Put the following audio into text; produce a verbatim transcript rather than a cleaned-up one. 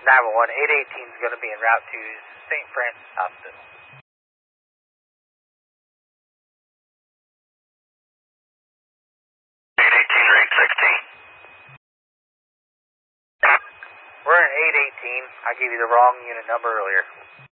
nine one one, eight eighteen is going to be en route to Saint Francis Hospital. eight eighteen or eight sixteen? We're in eight eighteen. I gave you the wrong unit number earlier.